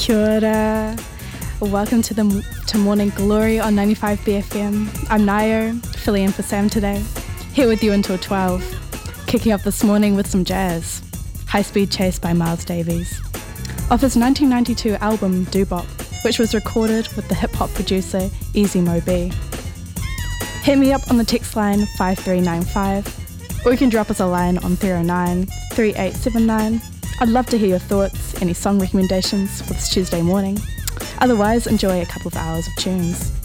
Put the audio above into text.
Kia ora. Welcome to Morning Glory on 95 BFM. I'm Nayo, filling in for Sam today. Here with you until 12. Kicking off this morning with some jazz. High Speed Chase by Miles Davis. Off his 1992 album Doo-Bop, which was recorded with the hip-hop producer Easy Mo B. Hit me up on the text line 5395, or you can drop us a line on 309 3879. I'd love to hear your thoughts, any song recommendations for this Tuesday morning. Otherwise, enjoy a couple of hours of tunes.